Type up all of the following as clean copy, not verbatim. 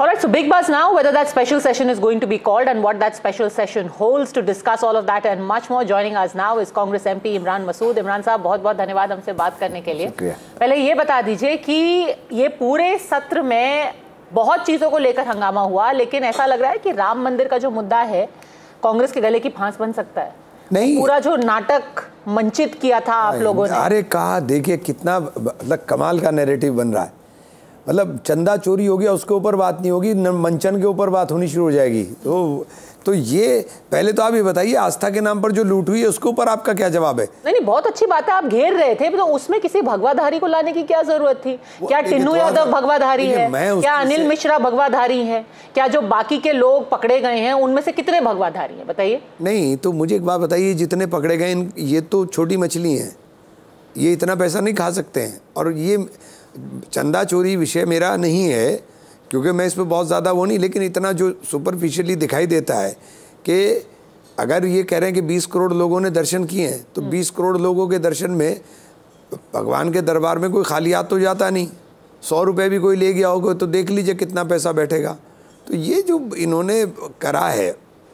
All right, so big buzz now whether that special session is going to be called and what that special session holds. To discuss all of that and much more, joining us now is Congress MP Imran Masood. Imran साहब बहुत-बहुत धन्यवाद हमसे बात करने के लिए। पहले ये बता दीजिए कि ये पूरे सत्र में बहुत चीज़ों को लेकर हंगामा हुआ, लेकिन ऐसा लग रहा है कि राम मंदिर का जो मुद्दा है कांग्रेस के गले की फांस बन सकता है। नहीं, पूरा जो नाटक मंचित किया था आप लोगों ने, अरे कहा देखिए कितना मतलब कमाल का नैरेटिव बन रहा है। मतलब चंदा चोरी हो गया उसके ऊपर बात नहीं होगी, मंचन के ऊपर बात होनी शुरू हो जाएगी। तो ये पहले तो आप ये बताइए आस्था के नाम पर जो लूट हुई है उसके ऊपर आपका क्या जवाब है? नहीं, बहुत अच्छी बात है, आप घेर रहे थे, तो उसमें किसी भगवाधारी को लाने की क्या जरूरत थी? क्या टिन्नू यादव भगवाधारी है? क्या अनिल मिश्रा भगवाधारी है? क्या जो बाकी के लोग पकड़े गए हैं उनमें से कितने भगवाधारी हैं, बताइए? नहीं, तो मुझे एक बात बताइए, जितने पकड़े गए ये तो छोटी मछली हैं, ये इतना पैसा नहीं खा सकते हैं। और ये चंदा चोरी विषय मेरा नहीं है क्योंकि मैं इस पर बहुत ज़्यादा वो नहीं, लेकिन इतना जो सुपरफिशियली दिखाई देता है कि अगर ये कह रहे हैं कि 20 करोड़ लोगों ने दर्शन किए हैं तो 20 करोड़ लोगों के दर्शन में भगवान के दरबार में कोई खाली हाथ तो जाता नहीं। 100 रुपये भी कोई ले गया होगा तो देख लीजिए कितना पैसा बैठेगा। तो ये जो इन्होंने करा है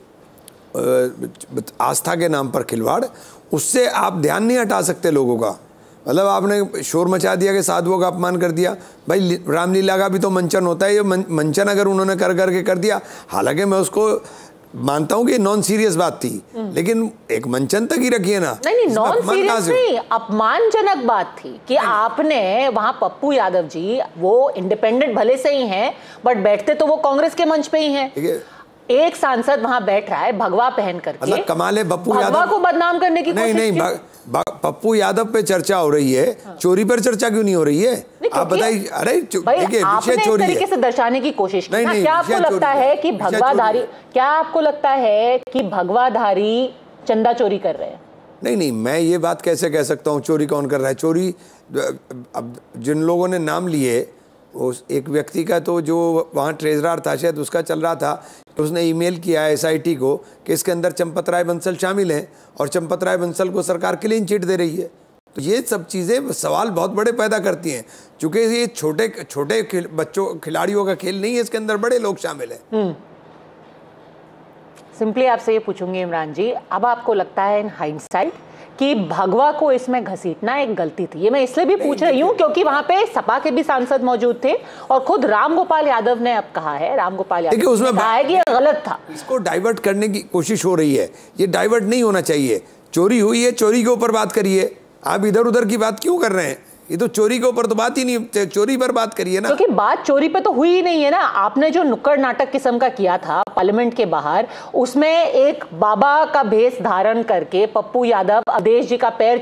आस्था के नाम पर खिलवाड़, उससे आप ध्यान नहीं हटा सकते लोगों का। मतलब आपने शोर मचा दिया कि साधुओं का अपमान कर दिया। भाई रामलीला का भी तो मंचन होता है, ये मंचन अगर उन्होंने करके कर दिया, हालांकि मैं उसको मानता हूँ कि नॉन सीरियस बात थी, लेकिन एक मंचन तक ही रखिए ना। नहीं, नॉन सीरियस नहीं, अपमानजनक बात थी कि आपने वहां पप्पू यादव जी, वो इंडिपेंडेंट भले से ही हैं बट बैठते तो वो कांग्रेस के मंच पे ही हैं। एक सांसद वहां बैठ रहा है भगवा पहन करके, मतलब कमाल है। पप्पू यादव को बदनाम करने की कोशिश नहीं, पप्पू यादव पे चर्चा हो रही है, चोरी पर चर्चा क्यों नहीं हो रही है? आप बताइए। अरे देखिए, विषय चोरी है, तरीके से दर्शाने की कोशिश की। क्या आपको लगता है कि भगवाधारी, क्या आपको लगता है कि भगवाधारी चंदा चोरी कर रहे हैं? नहीं, मैं ये बात कैसे कह सकता हूँ चोरी कौन कर रहा है? चोरी अब जिन लोगों ने नाम लिए, उस एक व्यक्ति का तो जो वहाँ ट्रेजरर था शायद उसका चल रहा था, उसने ईमेल किया है SIT को कि इसके अंदर चंपत राय बंसल शामिल हैं और चंपत राय बंसल को सरकार क्लीन चिट दे रही है। तो ये सब चीज़ें सवाल बहुत बड़े पैदा करती हैं, क्योंकि ये छोटे बच्चों खिलाड़ियों का खेल नहीं है, इसके अंदर बड़े लोग शामिल हैं। सिंपली आपसे ये पूछूंगी इमरान जी, अब आपको लगता है इन हाइंडसाइट कि भगवा को इसमें घसीटना एक गलती थी? ये मैं इसलिए भी पूछ रही हूँ क्योंकि वहां पे सपा के भी सांसद मौजूद थे और खुद राम गोपाल यादव ने अब कहा है, उसमें कहा है कि ये गलत था। इसको डाइवर्ट करने की कोशिश हो रही है, ये डाइवर्ट नहीं होना चाहिए। चोरी हुई है, चोरी के ऊपर बात करिए, आप इधर उधर की बात क्यों कर रहे हैं? ये तो चोरी के ऊपर तो बात ही नहीं, चोरी पर बात करिए ना। क्योंकि बात चोरी पे तो हुई ही नहीं है ना। आपने जो नुक्कड़ नाटक किस्म का किया था पार्लियामेंट के बाहर, उसमें एक बाबा का भेष धारण करके पप्पू यादव अवधेश जी का पैर